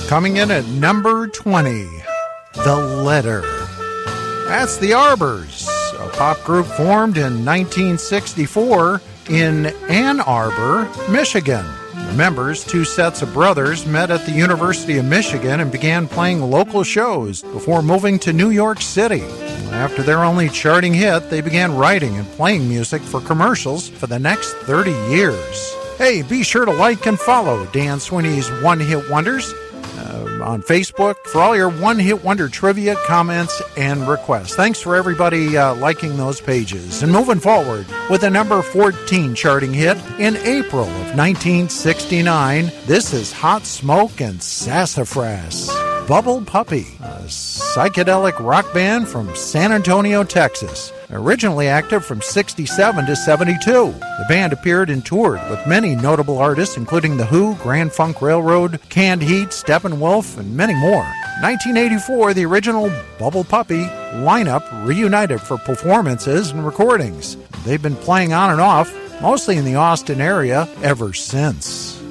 Coming in at number 20, The Letter. That's the Arbors, a pop group formed in 1964 in Ann Arbor, Michigan. The members, two sets of brothers, met at the University of Michigan and began playing local shows before moving to New York City. After their only charting hit, they began writing and playing music for commercials for the next 30 years. Hey, be sure to like and follow Dan Sweeney's One Hit Wonders on Facebook for all your One Hit Wonder trivia, comments, and requests. Thanks for everybody liking those pages. And moving forward with a number 14 charting hit in April of 1969, this is Hot Smoke and Sassafras. Bubble Puppy, a psychedelic rock band from San Antonio, Texas. Originally active from 67 to 72. The band appeared and toured with many notable artists, including The Who, Grand Funk Railroad, Canned Heat, Steppenwolf, and many more. 1984, the original Bubble Puppy lineup reunited for performances and recordings. They've been playing on and off, mostly in the Austin area, ever since.